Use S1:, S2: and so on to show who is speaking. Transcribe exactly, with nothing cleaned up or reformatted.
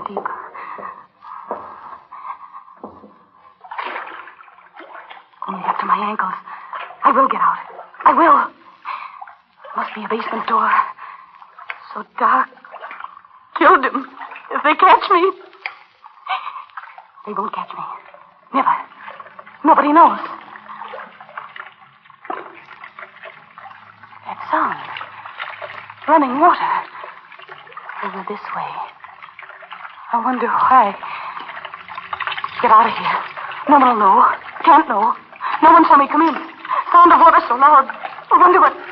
S1: deep. Only up to my ankles. I will get out. I will. Must be a basement door. So dark. Killed him. If they catch me. They won't catch me. Never. Nobody knows. That sound. Running water. Over this way. I wonder why. Get out of here. No one will know. Can't know. No one saw me come in. Sound of water so loud. I wonder what...